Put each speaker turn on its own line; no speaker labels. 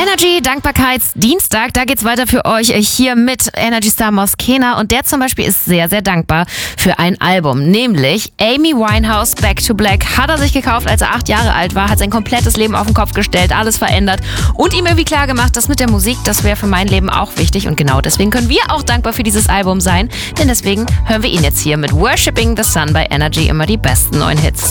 Energy Dankbarkeitsdienstag, da geht's weiter für euch hier mit Energy Star Moskena und der zum Beispiel ist sehr, sehr dankbar für ein Album, nämlich Amy Winehouse Back to Black hat er sich gekauft, als er 8 Jahre alt war, hat sein komplettes Leben auf den Kopf gestellt, alles verändert und ihm irgendwie klar gemacht, dass mit der Musik, das wäre für mein Leben auch wichtig und genau deswegen können wir auch dankbar für dieses Album sein, denn deswegen hören wir ihn jetzt hier mit Worshipping the Sun bei Energy, immer die besten neuen Hits.